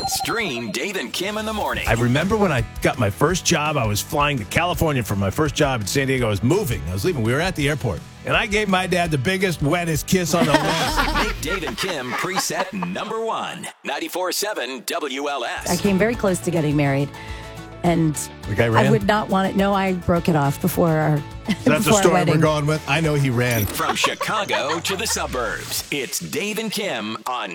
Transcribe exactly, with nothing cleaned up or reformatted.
Stream Dave and Kim in the morning. I remember when I got my first job, I was flying to California for my first job in San Diego. I was moving. I was leaving. We were at the airport. And I gave my dad the biggest, wettest kiss on the lips. Make Dave and Kim preset number one. ninety-four point seven W L S. I came very close to getting married. And The guy ran? I would not want it. No, I broke it off before our, That's before the our story wedding. we're going with. I know he ran. From Chicago to the suburbs, it's Dave and Kim on